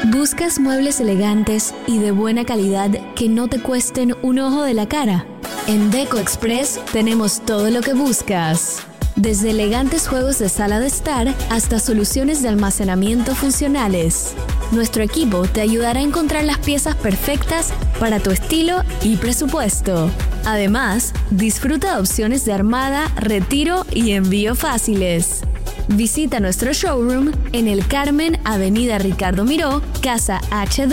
¿Buscas muebles elegantes y de buena calidad que no te cuesten un ojo de la cara? En Deco Express tenemos todo lo que buscas. Desde elegantes juegos de sala de estar hasta soluciones de almacenamiento funcionales. Nuestro equipo te ayudará a encontrar las piezas perfectas para tu estilo y presupuesto. Además, disfruta de opciones de armada, retiro y envío fáciles. Visita nuestro showroom en El Carmen, Avenida Ricardo Miró, Casa H2,